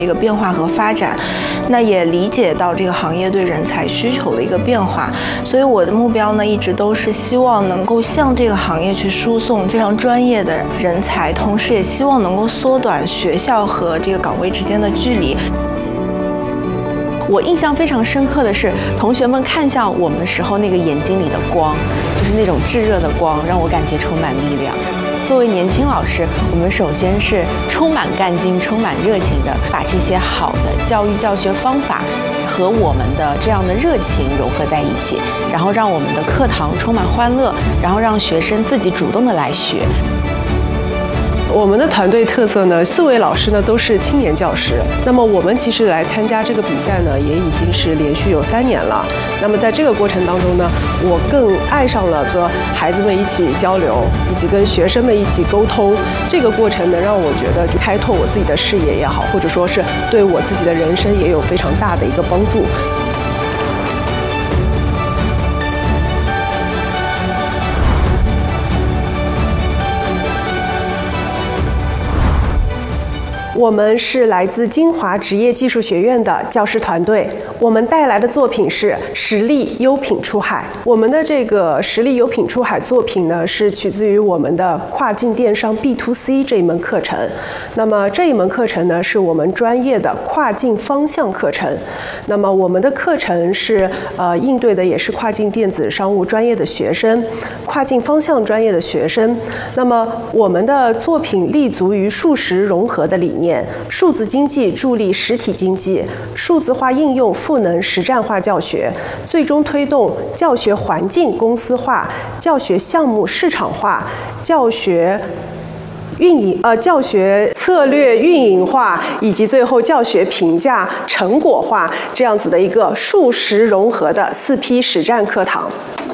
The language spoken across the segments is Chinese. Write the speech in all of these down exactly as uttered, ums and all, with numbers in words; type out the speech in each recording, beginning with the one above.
一个变化和发展，那也理解到这个行业对人才需求的一个变化，所以我的目标呢，一直都是希望能够向这个行业去输送非常专业的人才，同时也希望能够缩短学校和这个岗位之间的距离。 我印象非常深刻的是，同学们看向我们的时候，那个眼睛里的光，就是那种炙热的光，让我感觉充满力量。作为年轻老师，我们首先是充满干劲、充满热情的，把这些好的教育教学方法和我们的这样的热情融合在一起，然后让我们的课堂充满欢乐，然后让学生自己主动的来学。 我们的团队特色呢，四位老师呢都是青年教师。那么我们其实来参加这个比赛呢，也已经是连续有三年了。那么在这个过程当中呢，我更爱上了和孩子们一起交流，以及跟学生们一起沟通。这个过程呢，让我觉得就开拓我自己的视野也好，或者说是对我自己的人生也有非常大的一个帮助。我们是来自金华职业技术学院的教师团队，我们带来的作品是实力优品出海。我们的这个实力优品出海作品呢，是取自于我们的跨境电商 B to C 这一门课程。那么这一门课程呢，是我们专业的跨境方向课程。那么我们的课程是呃应对的也是跨境电子商务专业的学生，跨境方向专业的学生。那么我们的作品立足于数实融合的理念。数字经济助力实体经济，数字化应用赋能实战化教学，最终推动教学环境公司化、教学项目市场化、教学运营呃教学策略运营化，以及最后教学评价成果化，这样子的一个数实融合的四批实战课堂。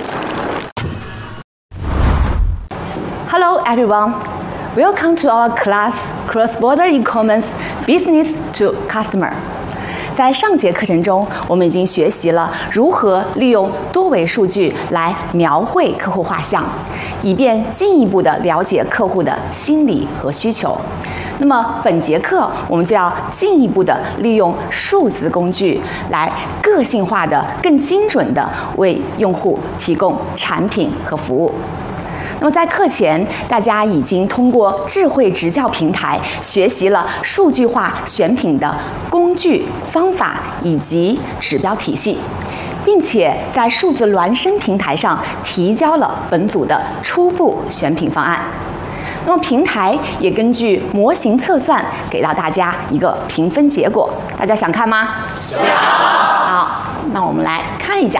Hello everyone, welcome to our class Cross-Border E-Commerce Business to Customer。在上节课程中，我们已经学习了如何利用多维数据来描绘客户画像，以便进一步的了解客户的心理和需求。那么本节课我们就要进一步的利用数字工具来个性化的、更精准的为用户提供产品和服务。那么在课前，大家已经通过智慧直教平台学习了数据化选品的工具、方法以及指标体系，并且在数字孪生平台上提交了本组的初步选品方案。那么平台也根据模型测算给到大家一个评分结果，大家想看吗？想。好，那我们来看一下。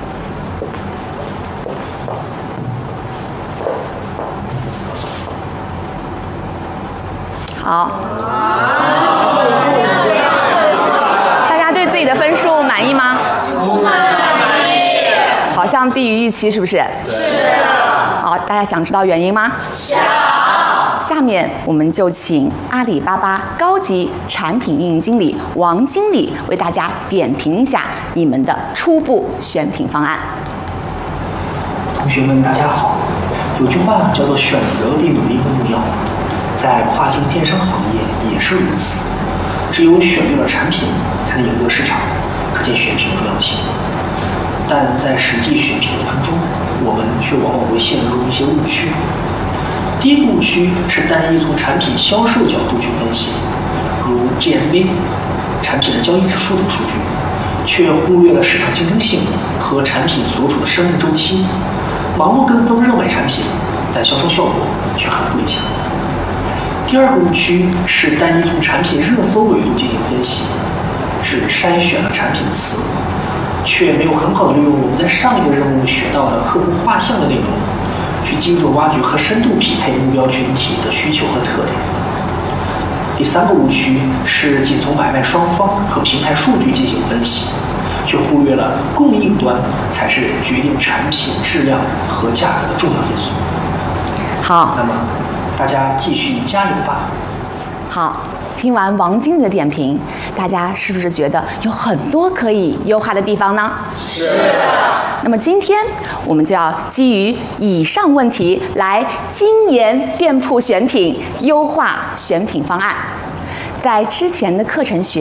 好，大家对自己的分数满意吗？不满意，好像低于预期，是不是？是。好，大家想知道原因吗？想。下面我们就请阿里巴巴高级产品运营经理王经理为大家点评一下你们的初步选品方案。 同学们，大家好。有句话叫做“选择比努力更重要”。在跨境电商行业也是如此，只有选对了产品，才能赢得市场，可见选品的重要性。但在实际选品过程中，我们却往往会陷入一些误区。第一个误区是单一从产品销售角度去分析，如 G M V 产品的交易指数等数据，却忽略了市场竞争性和产品所处的生命周期，盲目跟风热卖产品，但销售效果却很不理想。第二个误区是单一从产品热搜维度进行分析，只筛选了产品词，却没有很好的利用我们在上一个任务学到的客户画像的内容，去精准挖掘和深度匹配目标群体的需求和特点。第三个误区是仅从买卖双方和平台数据进行分析，却忽略了供应端才是决定产品质量和价格的重要因素。 好， 那么大家继续加油吧。 好，听完王经理的点评，大家是不是觉得有很多可以优化的地方呢？是的。那么今天我们就要基于以上问题来精研店铺选品，优化选品方案。在之前的课程学